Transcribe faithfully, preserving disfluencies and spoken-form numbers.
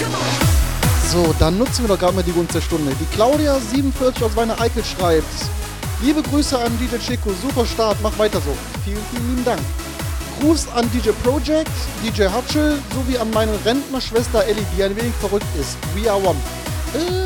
So, dann nutzen wir doch gerade mal die Gunst der Stunde. Die Claudia siebenundvierzig aus Weine Eickel schreibt: Liebe Grüße an D J Chico, super Start, mach weiter so. Vielen, vielen lieben Dank. Gruß an D J Project, D J Hutchel sowie an meine Rentnerschwester Ellie, die ein wenig verrückt ist. We are one. Äh,